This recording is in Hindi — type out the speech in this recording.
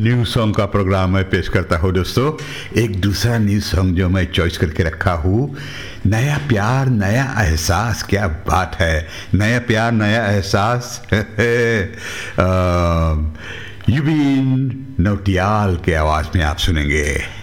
न्यू सॉन्ग का प्रोग्राम मैं पेश करता हूँ दोस्तों। एक दूसरा न्यू सॉन्ग जो मैं चॉइस करके रखा हूँ, नया प्यार नया एहसास। क्या बात है, नया प्यार नया एहसास। युबीन नौटियाल के आवाज़ में आप सुनेंगे।